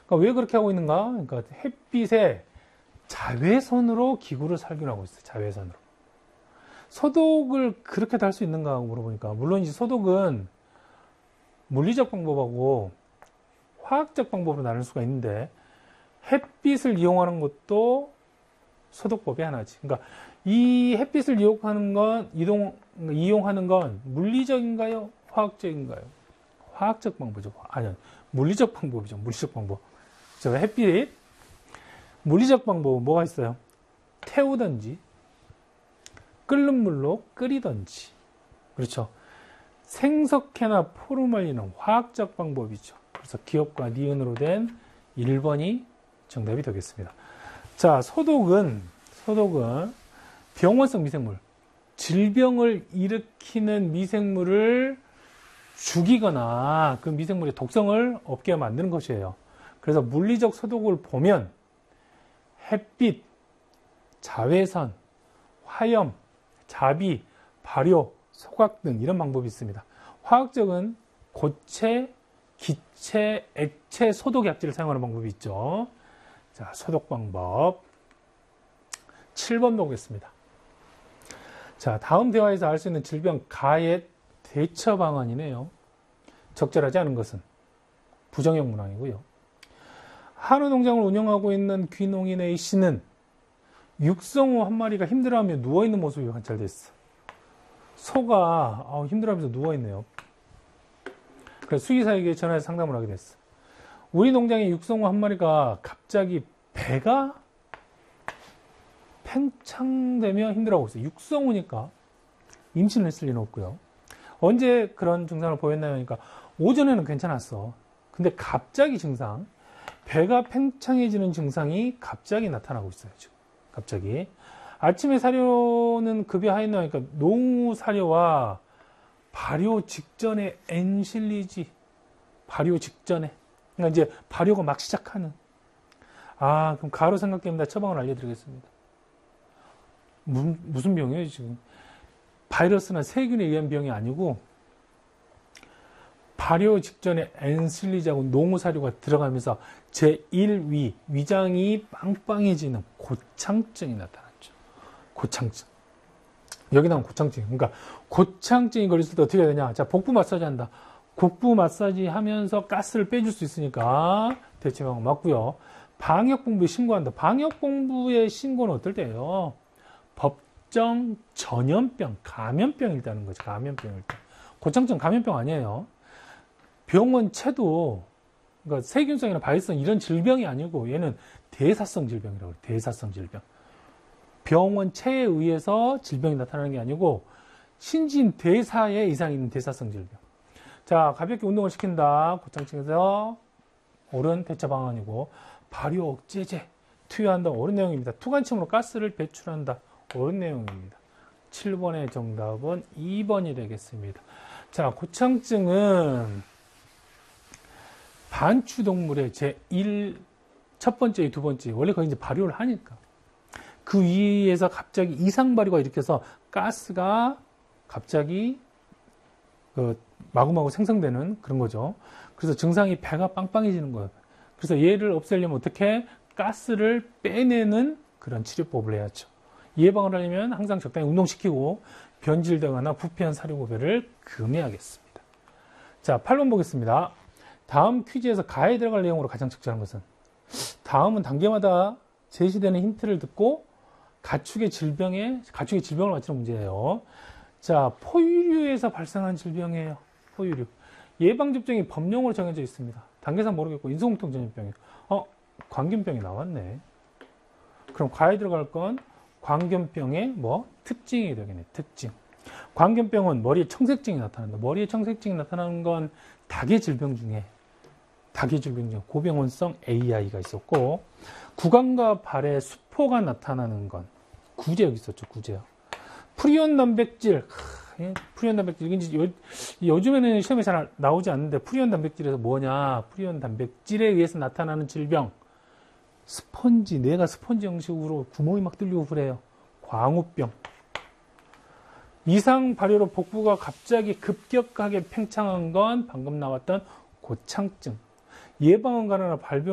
그러니까 왜 그렇게 하고 있는가? 그러니까 햇빛에 자외선으로 기구를 살균하고 있어요. 자외선으로. 소독을 그렇게 할 수 있는가 하고 물어보니까, 물론 이제 소독은 물리적 방법하고 화학적 방법으로 나눌 수가 있는데, 햇빛을 이용하는 것도 소독법의 하나지. 그러니까 이 햇빛을 이용하는 건 물리적인가요? 화학적인가요? 화학적 방법이죠. 아니요. 물리적 방법이죠. 물리적 방법. 저 햇빛. 물리적 방법은 뭐가 있어요? 태우든지, 끓는 물로 끓이든지. 그렇죠. 생석회나 포르말린은 화학적 방법이죠. 그래서 기업과 니은으로 된 1번이 정답이 되겠습니다. 자, 소독은 병원성 미생물, 질병을 일으키는 미생물을 죽이거나 그 미생물의 독성을 없게 만드는 것이에요. 그래서 물리적 소독을 보면 햇빛, 자외선, 화염, 자비, 발효, 소각 등 이런 방법이 있습니다. 화학적은 고체, 기체, 액체 소독 약제를 사용하는 방법이 있죠. 자, 소독 방법 7번 보겠습니다. 자, 다음 대화에서 알 수 있는 질병 가해 대처 방안이네요. 적절하지 않은 것은 부정형 문항이고요. 한우 농장을 운영하고 있는 귀농인 A씨는 육성우 한 마리가 힘들어하며 누워있는 모습이 관찰됐어. 소가 힘들어하면서 누워있네요. 그래서 수의사에게 전화해서 상담을 하게 됐어. 우리 농장의 육성우 한 마리가 갑자기 배가 팽창되며 힘들어하고 있어요. 육성우니까 임신을 했을 리는 없고요. 언제 그런 증상을 보였나요? 그러니까 오전에는 괜찮았어. 근데 갑자기 증상, 배가 팽창해지는 증상이 갑자기 나타나고 있어요. 지금 갑자기. 아침에 사료는 급여하였나? 그러니까 농후 사료와 발효 직전에 엔실리지, 발효 직전에. 그러니까 이제 발효가 막 시작하는. 그럼 가로 삼각김입니다. 처방을 알려드리겠습니다. 무슨 병이에요, 지금? 바이러스나 세균에 의한 병이 아니고, 발효 직전에 엔실리지하고 농후 사료가 들어가면서 제1위, 위장이 빵빵해지는 고창증이 나타났죠. 고창증. 여기 나온 고창증. 그러니까 고창증이 걸렸을 때 어떻게 해야 되냐? 자, 복부 마사지 한다. 복부 마사지 하면서 가스를 빼줄 수 있으니까 대체방은 맞고요. 방역본부에 신고한다. 방역본부의 신고는 어떨 때예요? 법정 전염병, 감염병일 때 하는 거죠. 감염병일 때. 고창증 감염병 아니에요. 병원체도, 그러니까 세균성이나 바이러스성 이런 질병이 아니고 얘는 대사성 질병이라고 해요. 대사성 질병. 병원체에 의해서 질병이 나타나는 게 아니고 신진 대사에 이상이 있는 대사성 질병. 자, 가볍게 운동을 시킨다. 고창증에서 옳은 대처 방안이고, 발효 억제제 투여한다. 옳은 내용입니다. 투관침으로 가스를 배출한다. 옳은 내용입니다. 7번의 정답은 2번이 되겠습니다. 자, 고창증은 반추동물의 첫 번째, 두 번째, 원래 거의 이제 발효를 하니까. 그 위에서 갑자기 이상 발효가 일으켜서 가스가 갑자기 마구마구 생성되는 그런 거죠. 그래서 증상이 배가 빵빵해지는 거예요. 그래서 얘를 없애려면 어떻게? 가스를 빼내는 그런 치료법을 해야죠. 예방을 하려면 항상 적당히 운동시키고 변질되거나 부패한 사료구배를 금해야겠습니다. 자, 8번 보겠습니다. 다음 퀴즈에서 가에 들어갈 내용으로 가장 적절한 것은? 다음은 단계마다 제시되는 힌트를 듣고 가축의 질병을 맞추는 문제예요. 자, 포유류에서 발생한 질병이에요. 포유류. 예방접종이 법령으로 정해져 있습니다. 단계상 모르겠고 인수공통 전염병이에요. 광견병이 나왔네. 그럼 가에 들어갈 건 광견병의 특징이 되겠네. 특징. 광견병은 머리에 청색증이 나타난다. 머리에 청색증이 나타나는 건 닭의 질병 중에 고병원성 AI가 있었고, 구강과 발에 수포가 나타나는 건 구제역 있었죠. 구제역. 프리온 단백질. 이게 요즘에는 시험에 잘 나오지 않는데, 프리온 단백질에서 뭐냐? 프리온 단백질에 의해서 나타나는 질병. 스펀지, 뇌가 스펀지 형식으로 구멍이 막 뚫리고 그래요. 광우병. 이상 발효로 복부가 갑자기 급격하게 팽창한 건 방금 나왔던 고창증. 예방은 가능하나 발병